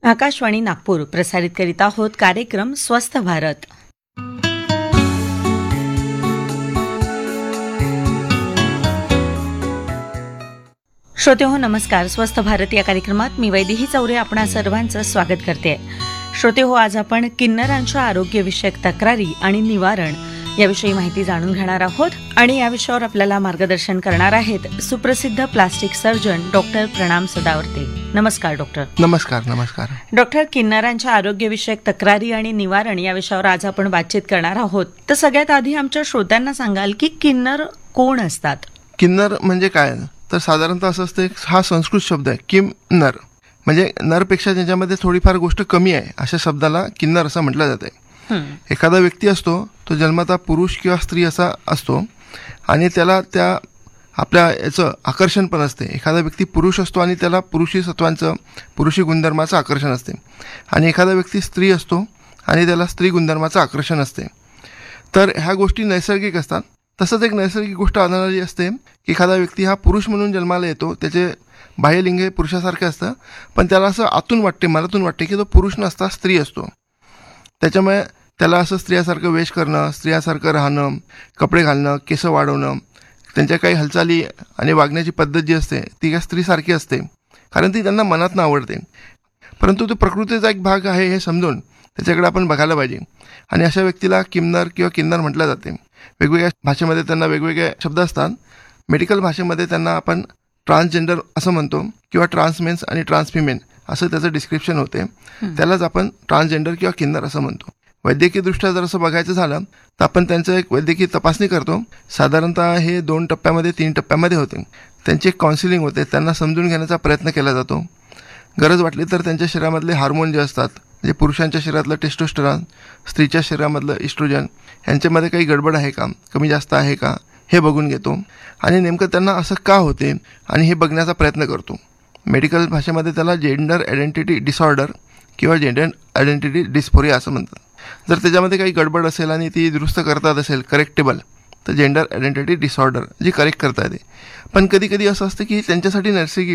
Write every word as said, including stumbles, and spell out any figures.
आकाशवाणी नागपूर प्रसारित करीत आहोत कार्यक्रम स्वस्थ भारत. श्रोते हो नमस्कार. स्वस्थ भारत या कार्यक्रमात मी वैदेही चौरे आपणा सर्वांचं स्वागत करते. श्रोते हो, आज आपण किन्नरांच्या आरोग्यविषयक तक्रारी आणि निवारण याविषयी माहिती जाणून घेणार आहोत आणि या विषयावर आपल्याला मार्गदर्शन करणार आहेत सुप्रसिद्ध प्लास्टिक सर्जन डॉक्टर प्रणाम सदावर्ते. नमस्कार डॉक्टर. नमस्कार. नमस्कार डॉक्टर, किन्नरांच्या आरोग्यविषयक तक्रारी आणि निवारण या विषयावर आज आपण बातचीत करणार आहोत. तर सगळ्यात आधी आमच्या श्रोत्यांना सांगाल की किन्नर कोण असतात? किन्नर म्हणजे काय? तर साधारणतः असं असतं, हा संस्कृत शब्द आहे किम नर, म्हणजे नरपेक्षा ज्याच्यामध्ये थोडीफार गोष्ट कमी आहे अशा शब्दाला किन्नर असं म्हटलं जाते. एखादा व्यक्ती असतो तो जन्मतः पुरुष किंवा स्त्री असा असतो आणि त्याला त्या आपल्या याचं आकर्षण पण असते. एखादा व्यक्ती पुरुष असतो आणि त्याला पुरुषी सत्वांचं पुरुषी गुणधर्माचं आकर्षण असते आणि एखादा व्यक्ती स्त्री असतो आणि त्याला स्त्री गुणधर्माचं आकर्षण असते. तर ह्या गोष्टी नैसर्गिक असतात. तसंच एक नैसर्गिक गोष्ट आढळणारी असते की एखादा व्यक्ती हा पुरुष म्हणून जन्माला येतो, त्याचे बाह्यलिंग हे पुरुषासारखे असतं, पण त्याला असं आतून वाटते, मनातून वाटते की तो पुरुष नसता स्त्री असतो. त्याच्यामुळे त्याला असं स्त्रियासारखं वेश करणं, स्त्रियासारखं राहणं, कपडे घालणं, केस वाढवणं, त्यांच्या काही हालचाली आणि वागण्याची पद्धत जी असते ती काय स्त्रीसारखी असते, कारण ती त्यांना मनातनं आवडते. परंतु तो प्रकृतीचा एक भाग आहे हे समजून त्याच्याकडे आपण बघायला पाहिजे आणि अशा व्यक्तीला किन्नर किंवा किन्नर म्हटलं जाते. वेगवेगळ्या भाषेमध्ये त्यांना वेगवेगळे शब्द असतात. मेडिकल भाषेमध्ये त्यांना आपण ट्रान्सजेंडर असं म्हणतो किंवा ट्रान्समेन्स आणि ट्रान्सफिमेन असं त्याचं डिस्क्रिप्शन होते. त्यालाच आपण ट्रान्सजेंडर किंवा किन्नर असं म्हणतो. वैद्यकीय दृष्ट्या जर असं बघायचं झालं तर आपण त्यांचं एक वैद्यकीय तपासणी करतो. साधारणतः हे दोन टप्प्यामध्ये तीन टप्प्यामध्ये होते. त्यांची एक काउन्सिलिंग होते, त्यांना समजून घेण्याचा प्रयत्न केला जातो. गरज वाटली तर त्यांच्या शरीरामधले हार्मोन जे असतात, म्हणजे पुरुषांच्या शरीरातलं टेस्टोस्टेरॉन, स्त्रीच्या शरीरामधलं इस्ट्रोजन, यांच्यामध्ये काही गडबड आहे का, कमी जास्त आहे का, हे बघून घेतो आणि नेमकं त्यांना असं का होते आणि हे बघण्याचा प्रयत्न करतो. मेडिकल भाषेमध्ये त्याला जेंडर आयडेंटिटी डिसऑर्डर किंवा जेंडर आयडेंटिटी डिस्फोरिया असं म्हणतात. जर त्याच्यामध्ये काही गडबड असेल आणि ती दुरुस्त करता असेल, करेक्टेबल, तर जेंडर आयडेंटिटी डिसऑर्डर जी करेक्ट करता येते. पण कधी कधी असं असतं की त्यांच्यासाठी नैसर्गिक